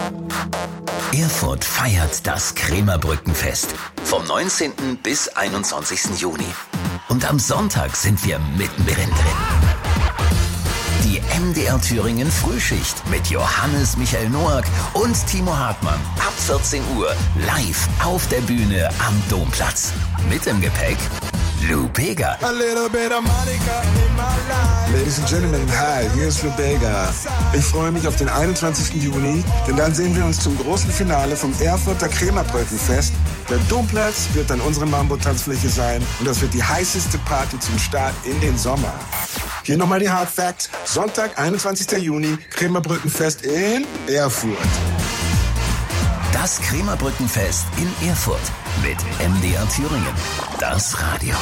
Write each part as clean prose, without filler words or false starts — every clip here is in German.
Erfurt feiert das Krämerbrückenfest vom 19. bis 21. Juni. Und am Sonntag sind wir mittendrin drin. Die MDR Thüringen Frühschicht mit Johannes Michael Noack und Timo Hartmann ab 14 Uhr live auf der Bühne am Domplatz. Mit im Gepäck Lou Bega. Ladies and Gentlemen, hi, hier ist Lou Bega. Ich freue mich auf den 21. Juni, denn dann sehen wir uns zum großen Finale vom Erfurter Krämerbrückenfest. Der Domplatz wird dann unsere Mambo-Tanzfläche sein und das wird die heißeste Party zum Start in den Sommer. Hier nochmal die Hard Facts. Sonntag, 21. Juni, Krämerbrückenfest in Erfurt. Das Krämerbrückenfest in Erfurt mit MDR Thüringen. Das Radio.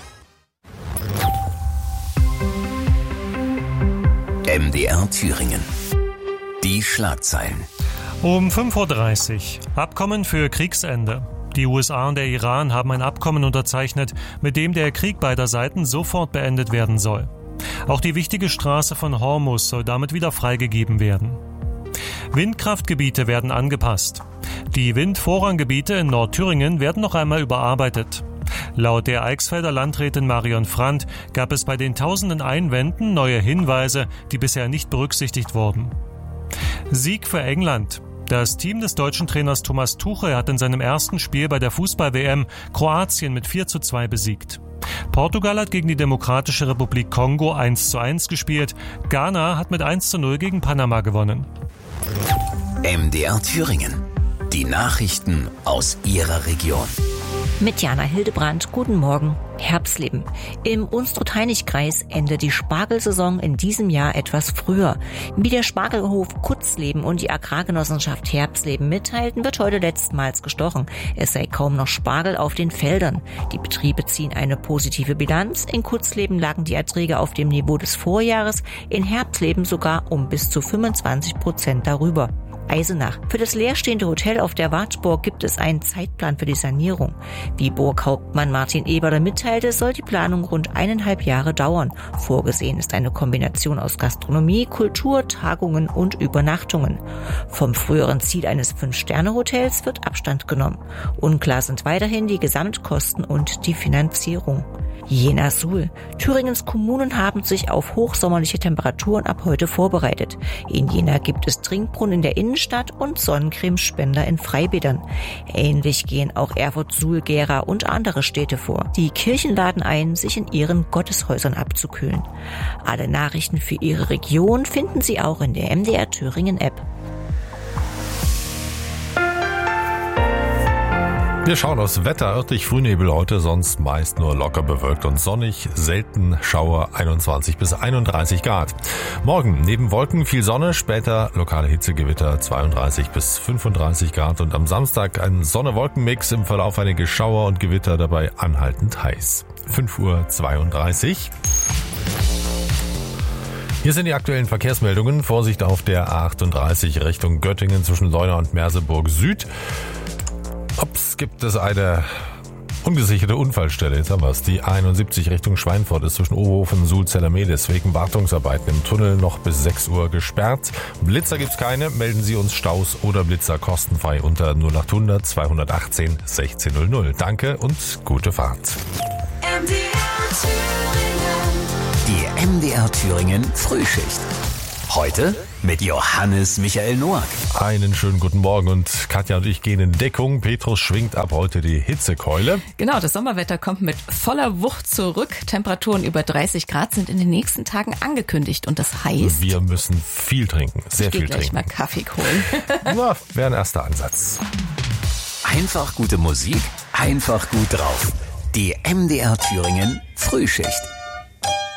MDR Thüringen. Die Schlagzeilen. Um 5:30 Uhr. Abkommen für Kriegsende. Die USA und der Iran haben ein Abkommen unterzeichnet, mit dem der Krieg beider Seiten sofort beendet werden soll. Auch die wichtige Straße von Hormuz soll damit wieder freigegeben werden. Windkraftgebiete werden angepasst. Die Windvorranggebiete in Nordthüringen werden noch einmal überarbeitet. Laut der Eichsfelder Landrätin Marion Frandt gab es bei den tausenden Einwänden neue Hinweise, die bisher nicht berücksichtigt wurden. Sieg für England. Das Team des deutschen Trainers Thomas Tuchel hat in seinem ersten Spiel bei der Fußball-WM Kroatien mit 4:2 besiegt. Portugal hat gegen die Demokratische Republik Kongo 1:1 gespielt. Ghana hat mit 1:0 gegen Panama gewonnen. MDR Thüringen. Die Nachrichten aus Ihrer Region. Mit Jana Hildebrandt, guten Morgen. Herbstleben. Im Unstrut-Hainich-Kreis endet die Spargelsaison in diesem Jahr etwas früher. Wie der Spargelhof Kutzleben und die Agrargenossenschaft Herbstleben mitteilten, wird heute letztmals gestochen. Es sei kaum noch Spargel auf den Feldern. Die Betriebe ziehen eine positive Bilanz. In Kutzleben lagen die Erträge auf dem Niveau des Vorjahres, in Herbstleben sogar um bis zu 25% darüber. Eisenach. Für das leerstehende Hotel auf der Wartburg gibt es einen Zeitplan für die Sanierung. Wie Burghauptmann Martin Eberle mitteilte, soll die Planung rund 1,5 Jahre dauern. Vorgesehen ist eine Kombination aus Gastronomie, Kultur, Tagungen und Übernachtungen. Vom früheren Ziel eines 5-Sterne-Hotels wird Abstand genommen. Unklar sind weiterhin die Gesamtkosten und die Finanzierung. Jena-Suhl. Thüringens Kommunen haben sich auf hochsommerliche Temperaturen ab heute vorbereitet. In Jena gibt es Trinkbrunnen in der Innenstadt und Sonnencremespender in Freibädern. Ähnlich gehen auch Erfurt, Suhl, Gera und andere Städte vor. Die Kirchen laden ein, sich in ihren Gotteshäusern abzukühlen. Alle Nachrichten für Ihre Region finden Sie auch in der MDR Thüringen App. Wir schauen aufs Wetter. Örtlich Frühnebel heute, sonst meist nur locker bewölkt und sonnig. Selten Schauer, 21 bis 31 Grad. Morgen neben Wolken viel Sonne, später lokale Hitzegewitter, 32 bis 35 Grad. Und am Samstag ein Sonne-Wolken-Mix, im Verlauf einige Schauer und Gewitter, dabei anhaltend heiß. 5:32 Uhr. Hier sind die aktuellen Verkehrsmeldungen. Vorsicht auf der A38 Richtung Göttingen zwischen Leuna und Merseburg Süd. Gibt es eine ungesicherte Unfallstelle. Jetzt haben wir es. Die A71 Richtung Schweinfurt ist zwischen Oberhofen und Suhl-Zellermedes wegen Wartungsarbeiten im Tunnel noch bis 6 Uhr gesperrt. Blitzer gibt's keine. Melden Sie uns Staus oder Blitzer kostenfrei unter 0800 218 1600. Danke und gute Fahrt. Die MDR Thüringen Frühschicht. Heute mit Johannes Michael Noack. Einen schönen guten Morgen und Katja und ich gehen in Deckung. Petrus schwingt ab heute die Hitzekeule. Genau, das Sommerwetter kommt mit voller Wucht zurück. Temperaturen über 30 Grad sind in den nächsten Tagen angekündigt und das heißt... Wir müssen viel trinken, sehr viel trinken. Ich geh gleich mal Kaffee holen. Ja, wäre ein erster Ansatz. Einfach gute Musik, einfach gut drauf. Die MDR Thüringen Frühschicht.